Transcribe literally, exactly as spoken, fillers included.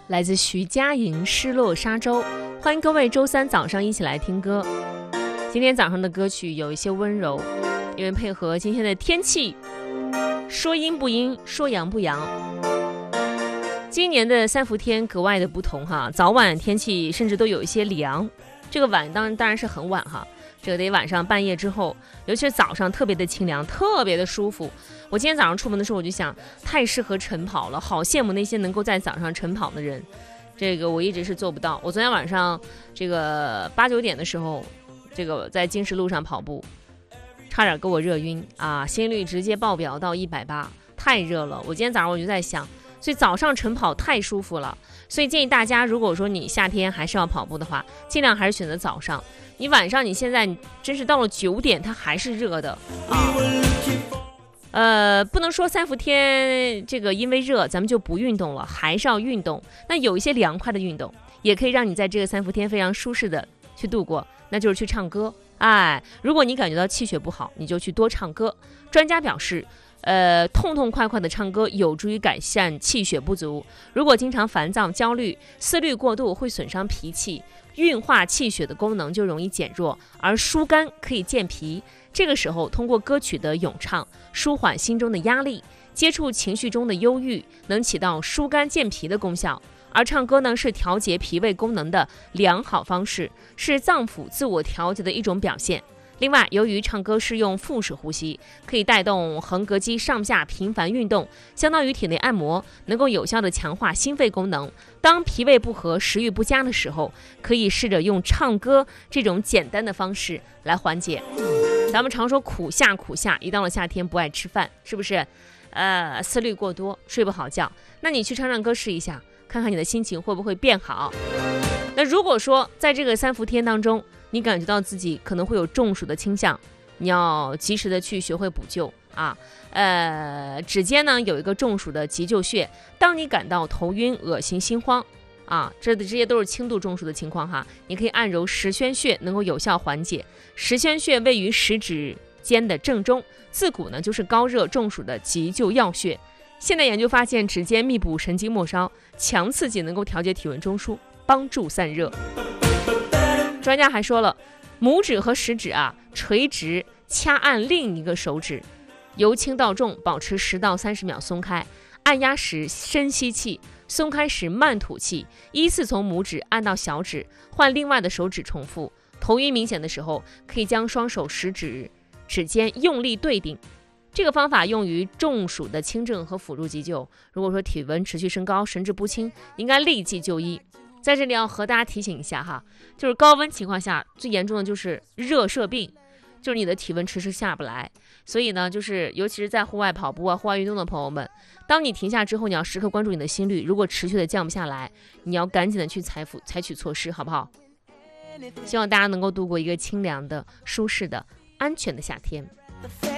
来自徐佳莹《失落沙洲》。欢迎各位周三早上一起来听歌。今天早上的歌曲有一些温柔，因为配合今天的天气，说阴不阴，说阳不阳。今年的三伏天格外的不同哈，早晚天气甚至都有一些凉。这个晚当然当然是很晚哈，这个得晚上半夜之后，尤其是早上特别的清凉，特别的舒服。我今天早上出门的时候，我就想，太适合晨跑了，好羡慕那些能够在早上晨跑的人。这个我一直是做不到。我昨天晚上这个八九点的时候，这个在金石路上跑步，差点给我热晕啊，心率直接爆表到一百八，太热了。我今天早上我就在想，所以早上晨跑太舒服了，所以建议大家，如果说你夏天还是要跑步的话，尽量还是选择早上。你晚上你现在真是到了九点，它还是热的啊。呃，不能说三伏天这个因为热咱们就不运动了，还是要运动。那有一些凉快的运动，也可以让你在这个三伏天非常舒适的去度过，那就是去唱歌。哎，如果你感觉到气血不好，你就去多唱歌。专家表示，呃，痛痛快快的唱歌有助于改善气血不足。如果经常烦躁、焦虑、思虑过度，会损伤脾气，运化气血的功能就容易减弱，而疏肝可以健脾。这个时候，通过歌曲的咏唱，舒缓心中的压力，接触情绪中的忧郁，能起到疏肝健脾的功效。而唱歌呢，是调节脾胃功能的良好方式，是脏腑自我调节的一种表现。另外，由于唱歌是用腹式呼吸，可以带动横膈肌上下频繁运动，相当于体内按摩，能够有效的强化心肺功能。当脾胃不和、食欲不佳的时候，可以试着用唱歌这种简单的方式来缓解。咱们常说苦夏苦夏，一到了夏天不爱吃饭，是不是？呃，思虑过多，睡不好觉。那你去唱唱歌试一下，看看你的心情会不会变好。那如果说在这个三伏天当中，你感觉到自己可能会有中暑的倾向，你要及时的去学会补救啊。呃，指尖呢有一个中暑的急救穴，当你感到头晕、恶心、心慌啊，这这些都是轻度中暑的情况哈，你可以按揉十宣穴，能够有效缓解。十宣穴位于食指尖的正中，自古呢就是高热中暑的急救要穴。现代研究发现，指尖密布神经末梢，强刺激能够调节体温中枢，帮助散热。专家还说了，拇指和食指啊垂直掐按另一个手指，由轻到重，保持十到三十秒松开。按压时深吸气，松开时慢吐气，依次从拇指按到小指，换另外的手指重复。头晕明显的时候，可以将双手食指指尖用力对顶。这个方法用于中暑的轻症和辅助急救。如果说体温持续升高、神志不清，应该立即就医。在这里要和大家提醒一下哈，就是高温情况下最严重的就是热射病，就是你的体温迟迟下不来。所以呢，就是尤其是在户外跑步啊、户外运动的朋友们，当你停下之后，你要时刻关注你的心率，如果持续的降不下来，你要赶紧的去采取采取措施，好不好？希望大家能够度过一个清凉的、舒适的、安全的夏天。